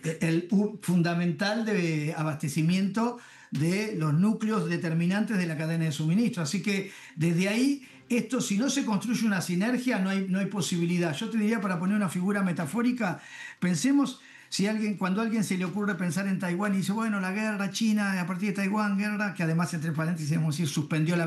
fundamental de abastecimiento de los núcleos determinantes de la cadena de suministro. Así que desde ahí, esto, si no se construye una sinergia, no hay posibilidad. Yo te diría, para poner una figura metafórica, pensemos si cuando a alguien se le ocurre pensar en Taiwán y dice, bueno, la guerra China a partir de Taiwán, guerra que además, entre paréntesis, debemos decir, suspendió la